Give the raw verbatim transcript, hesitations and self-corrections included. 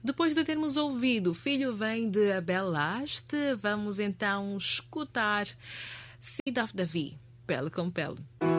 Depois de termos ouvido Filho Vem de Abel Last, vamos então escutar Seed of Davi, pele com pele.